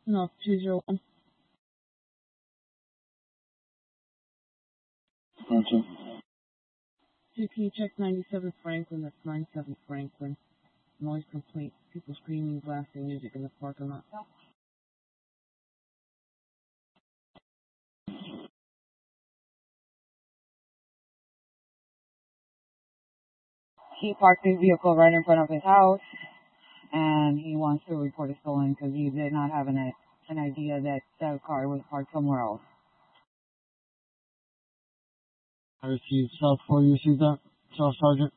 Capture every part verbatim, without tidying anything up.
No, two zero one. Gotcha. C P check ninety-seven Franklin, that's ninety-seven Franklin. Noise complaint, people screaming, blasting music in the parking lot. He parked his vehicle right in front of his house, and he wants to report it stolen because he did not have an, an idea that the car was parked somewhere else. I received South four, you received that? South Sergeant?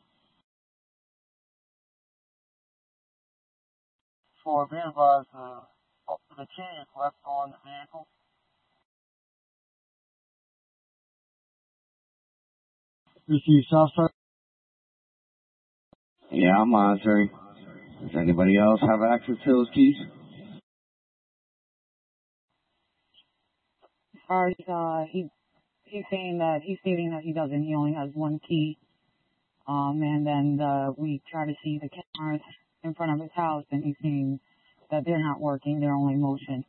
For be advised, uh, the key is left on the vehicle. Received South Sergeant? Yeah, I'm monitoring. Does anybody else have access to those keys? As far as, uh, he, he's saying that, he's stating that he doesn't, he only has one key. Um, and then, uh, we try to see the cameras in front of his house, and he's saying that they're not working, they're only motion.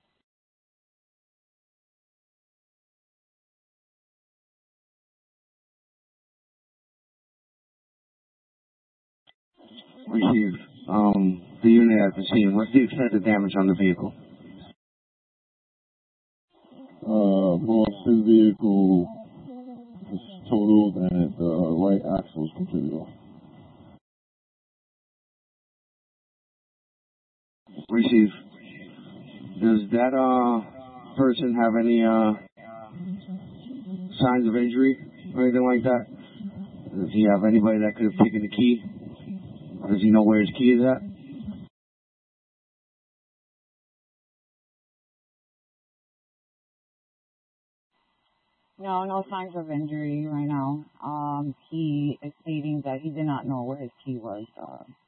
Received. Um, the unit at the scene. What's the extent of damage on the vehicle? Uh, most of his vehicle is totaled and the right axle is completely off. Received. Does that, uh, person have any, uh, signs of injury or anything like that? Does he have anybody that could have taken the key? Does he know where his key is at? No, no signs of injury right now. Um, he is stating that he did not know where his key was. Uh,